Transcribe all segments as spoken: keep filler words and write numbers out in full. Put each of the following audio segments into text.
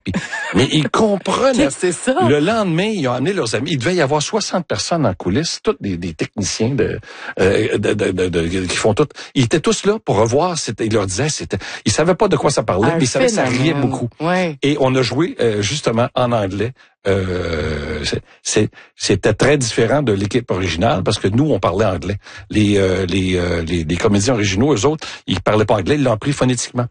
Mais ils comprenaient. C'est ça. Le lendemain, ils ont amené leurs amis. Il devait y avoir soixante personnes en coulisses, tous des, des techniciens de, euh, de, de, de, de, qui font tout. Ils étaient tous là pour revoir. C'était, ils leur disaient, c'était, ils savaient pas de quoi ça parlait, Un mais ils savaient que ça riait phénomène. beaucoup. Ouais. Et on a joué euh, justement en anglais. Euh, c'est, c'est, c'était très différent de l'équipe originale parce que nous, on parlait anglais. Les, euh, les, euh, les, les comédiens originaux, eux autres, ils parlaient pas anglais, ils l'ont appris phonétiquement.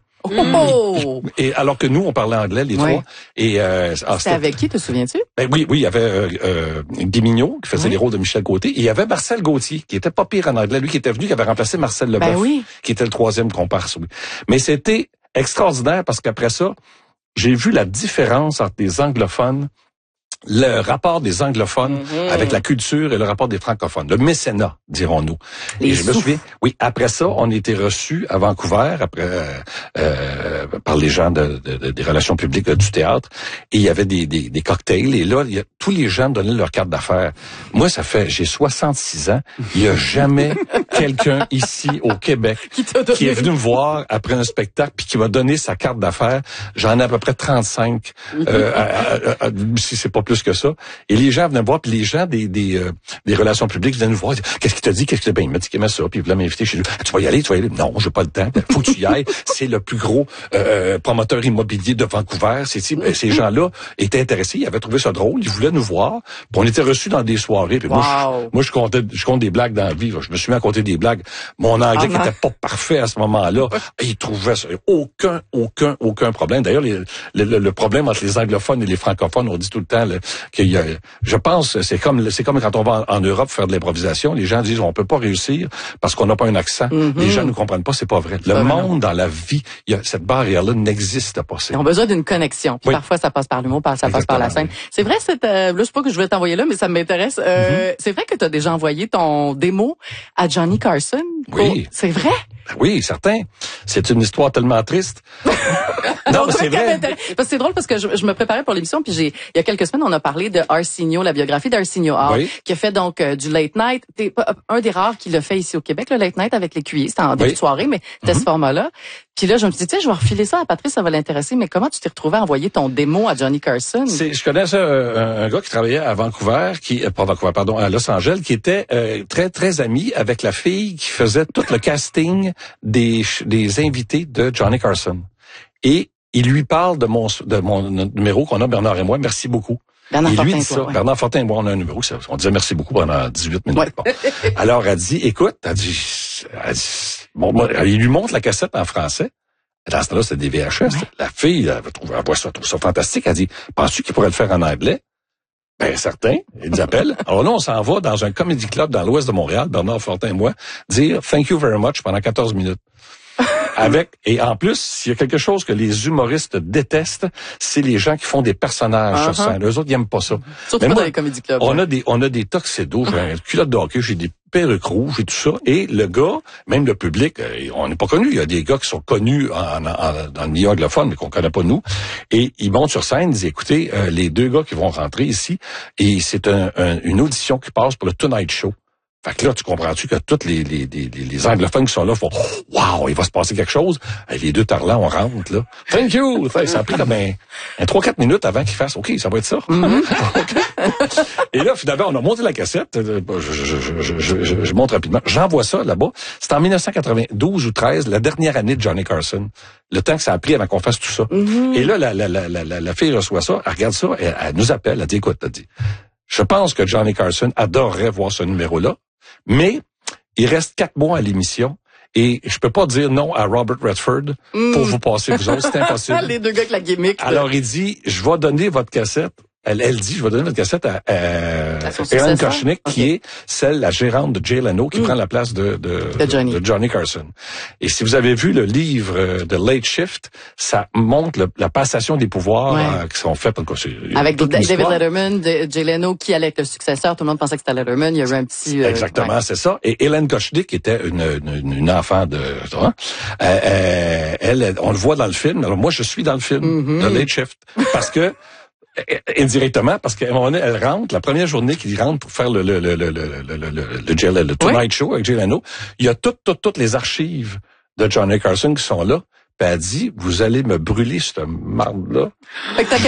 Oh! Et alors que nous, on parlait anglais, les Ouais. trois. Et euh, ah, C'était avec qui, te souviens-tu? Ben oui, oui, il y avait euh, euh, Guy Mignot qui faisait Oui. les rôles de Michel Côté. Et il y avait Marcel Gauthier, qui était pas pire en anglais. Lui qui était venu, qui avait remplacé Marcel Leboeuf, Ben oui. qui était le troisième comparse. Oui. Mais c'était extraordinaire parce qu'après ça, j'ai vu la différence entre les anglophones, le rapport des anglophones Mm-hmm. avec la culture et le rapport des francophones. Le mécénat, dirons-nous. Les Et je me sous. souviens, oui, après ça, on était reçus à Vancouver, après euh, euh, par les gens de, de, de- des relations publiques euh, du théâtre, et il y avait des, des, des cocktails, et là, il y a, tous les gens donnaient leur carte d'affaires. Moi, ça fait, j'ai soixante-six ans, il y a jamais quelqu'un ici au Québec Qui t'a donné? qui est venu me voir après un spectacle puis qui m'a donné sa carte d'affaires. J'en ai à peu près trente-cinq, euh, à- à- à- à- si c'est pas plus que ça. Et les gens venaient me voir, puis les gens des des, euh, des relations publiques venaient nous voir. Qu'est-ce qu'il t'a dit? Qu'est-ce qu'il t'a dit? Ben, il m'a dit qu'il aimait ça, puis il voulait m'inviter chez lui. Ah, tu vas y aller, tu vas y aller. Non, j'ai pas le temps. Faut que tu y ailles. C'est le plus gros euh, promoteur immobilier de Vancouver. C'est, c'est- ces gens-là étaient intéressés, ils avaient trouvé ça drôle, ils voulaient nous voir. Puis on était reçus dans des soirées. Puis moi, Wow. je, moi, je comptais, je compte des blagues dans la vie. Je me suis mis à compter des blagues. Mon anglais Ah, qui non. était pas parfait à ce moment-là, ils trouvaient ça, aucun, aucun, aucun problème. D'ailleurs, les- le, le, le problème entre les anglophones et les francophones, on dit tout le temps là, qu'il y a, je pense, c'est comme, c'est comme quand on va en, en Europe faire de l'improvisation, les gens disent on peut pas réussir parce qu'on n'a pas un accent. Mm-hmm. Les gens ne comprennent pas, c'est pas vrai. Le pas vrai, monde dans la vie, il y a cette barrière-là n'existe pas. C'est Ils ont besoin d'une connexion. Puis Oui. parfois, ça passe par l'humour, par- ça passe par la scène. Exactement, C'est vrai, c'est, euh, là, je sais pas que je voulais t'envoyer là, mais ça m'intéresse. Euh, C'est vrai que tu as déjà envoyé ton démo à Johnny Carson? Oui. Oh, c'est vrai? Ben oui, certain. C'est une histoire tellement triste. non, mais c'est vrai. Parce que c'est drôle parce que je, je me préparais pour l'émission, puis j'ai, il y a quelques semaines, on a parlé de Arsenio, la biographie d'Arsenio Hall, Oui. qui a fait donc euh, du late night. T'es pas- un des rares qui l'a fait ici au Québec, le late night avec l'écuyer. C'était en début Oui. de soirée, mais c'était ce format-là. Puis là, je me suis dit, tu sais, je vais refiler ça à Patrice, ça va l'intéresser. Mais comment tu t'es retrouvé à envoyer ton démo à Johnny Carson? C'est, je connais ça, euh, un, un gars qui travaillait à Vancouver, qui, euh, pas Vancouver, pardon, à Los Angeles, qui était euh, très très ami avec la fille qui faisait tout le casting des ch- des invités de Johnny Carson. Et il lui parle de mon de mon numéro qu'on a Bernard et moi. Merci beaucoup. Bernard Et lui Fortin, dit toi, ça. ouais. Bernard Fortin et moi, on a un numéro. ça- On disait merci beaucoup pendant dix-huit minutes. Ouais. Bon. Alors, elle dit, écoute, elle dit, elle dit bon, moi, il lui montre la cassette en français. Dans ce temps-là, c'était des V H S. Ouais. La fille, elle, va trouver, elle voit ça, elle trouve ça fantastique. Elle dit, penses-tu qu'il pourrait le faire en anglais? Ben, certain. Il nous appelle. Alors là, on s'en va dans un comedy club dans l'ouest de Montréal, Bernard Fortin et moi, dire thank you very much pendant quatorze minutes. Avec, et en plus, s'il y a quelque chose que les humoristes détestent, c'est les gens qui font des personnages Uh-huh. sur scène. Eux autres, ils aiment pas ça. Surtout Mais pas moi, dans les comédie clubs. On ouais. a des, on a des tuxedos, j'ai un culotte de hockey, j'ai des perruques rouges et tout ça. Et le gars, même le public, euh, on n'est pas connu. Il y a des gars qui sont connus en, en, en, dans le milieu anglophone, mais qu'on connaît pas nous. Et ils montent sur scène, ils disent, écoutez, euh, les deux gars qui vont rentrer ici, et c'est un, un, une audition qui passe pour le Tonight Show. Fait que là, tu comprends-tu que tous les, les, les, les anglophones qui sont là font « Wow, il va se passer quelque chose. » Et les deux tarlans, on rentre, là. « Thank you! » Ça a pris comme un, un trois quatre minutes avant qu'ils fassent « OK, ça va être ça. Mm-hmm. Et là, finalement, on a monté la cassette. Je, je, je, je, je, je, je montre rapidement. J'envoie ça là-bas. C'était en dix-neuf cent quatre-vingt-douze ou treize, la dernière année de Johnny Carson. Le temps que ça a pris avant qu'on fasse tout ça. Mm-hmm. Et là, la, la, la, la, la fille reçoit ça, elle regarde ça, elle, elle nous appelle, elle dit « Écoute, elle dit, je pense que Johnny Carson adorerait voir ce numéro-là, mais il reste quatre mois à l'émission et je peux pas dire non à Robert Redford pour vous passer vous autres, c'est impossible. les deux gars avec la gimmick. de- Alors il dit, je vais donner votre cassette. Elle, elle dit, je vais donner votre cassette à, à À son Erin successeur? Kochnick, Ok. qui est celle, la gérante de Jay Leno, qui Mm. prend la place de, de, De Johnny. de Johnny Carson. Et si vous avez vu le livre euh, de Late Shift, ça montre le- la passation des pouvoirs Ouais. euh, qui sont faits. En tout cas, c'est- Avec toute une David histoire. Letterman, de- Jay Leno, qui allait être le successeur. Tout le monde pensait que c'était Letterman. Il y a eu un petit... euh, Exactement, ouais. c'est ça. Et Hélène Kochnick était une, une, une enfant de... Hein, euh, euh, elle, on le voit dans le film. Alors moi, je suis dans le film Mm-hmm. de Late Shift. Parce que, euh, indirectement, parce qu'à un moment donné, elle rentre, la première journée qu'il rentre pour faire le, le, le, le, le, le, le, le, le, Jay- le Tonight Show avec Jay Leno, il y a toutes, toutes, toutes les archives de Johnny Carson qui sont là. Puis elle dit, vous allez me brûler cette marde-là. Fait que t'as